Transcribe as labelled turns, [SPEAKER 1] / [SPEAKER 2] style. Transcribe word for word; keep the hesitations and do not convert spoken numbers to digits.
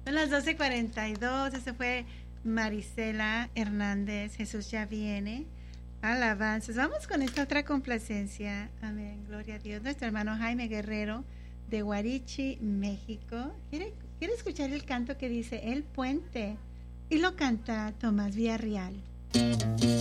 [SPEAKER 1] Son las doce cuarenta y dos. Ese fue Marisela Hernández. Jesús ya viene. Alabanzas. Vamos con esta otra complacencia. Amén. Gloria a Dios. Nuestro hermano Jaime Guerrero de Guarichi, México. ¿Quiere, quiere escuchar el canto que dice El Puente? Y lo canta Tomás Villarreal.